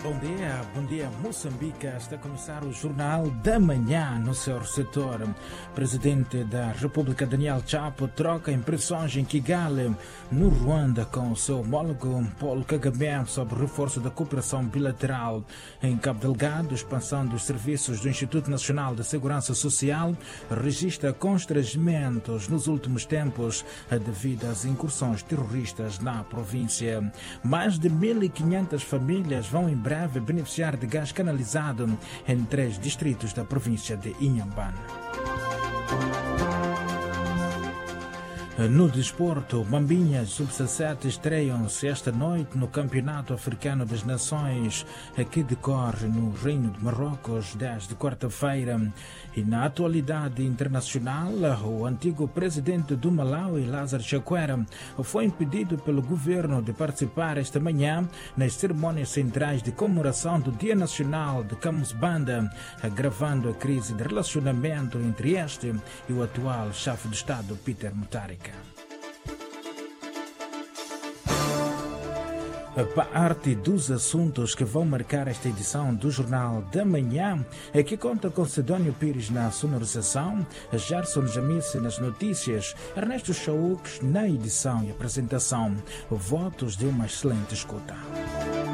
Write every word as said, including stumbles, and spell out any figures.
Bom dia, bom dia Moçambique. Está a começar o Jornal da Manhã no seu setor. Presidente da República Daniel Chapo troca impressões em Kigali, no Ruanda, com o seu homólogo Paul Kagame sobre o reforço da cooperação bilateral. Em Cabo Delgado, expansão dos serviços do Instituto Nacional de Segurança Social registra constrangimentos nos últimos tempos devido às incursões terroristas na província. Mais de mil e quinhentas famílias vão em breve beneficiar de gás canalizado em três distritos da província de Inhambane. No desporto, Mambinhas sub dezessete estreiam-se esta noite no Campeonato Africano das Nações, que decorre no Reino de Marrocos desde quarta-feira. E na atualidade internacional, o antigo presidente do Malawi, Lazarus Chakwera, foi impedido pelo governo de participar esta manhã nas cerimônias centrais de comemoração do Dia Nacional de Camus Banda, agravando a crise de relacionamento entre este e o atual chefe de Estado, Peter Mutharika. Parte dos assuntos que vão marcar esta edição do Jornal da Manhã é que conta com Sidónio Pires na sonorização, Gerson Jamice nas notícias, Ernesto Chaux na edição e apresentação. Votos de uma excelente escuta.